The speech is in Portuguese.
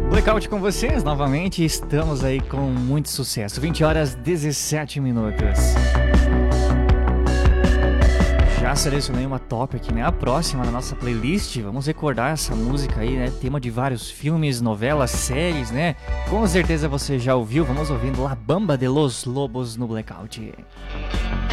Blackout com vocês novamente, estamos aí com muito sucesso. 20 horas 17 minutos. Já selecionei uma top aqui, né? A próxima na nossa playlist. Vamos recordar essa música aí, né? Tema de vários filmes, novelas, séries, né? Com certeza você já ouviu. Vamos ouvindo La Bamba de los Lobos no Blackout.